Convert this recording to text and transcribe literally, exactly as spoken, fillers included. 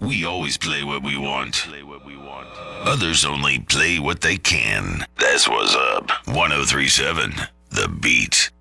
We always play what we want. Others only play what they can. That's what's up. one oh three point seven, The Beat.